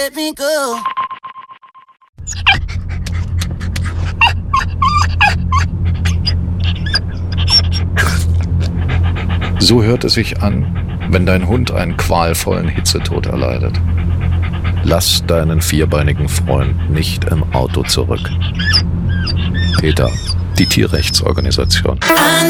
Let me go. So hört es sich an, wenn dein Hund einen qualvollen Hitzetod erleidet. Lass deinen vierbeinigen Freund nicht im Auto zurück. PETA, die Tierrechtsorganisation.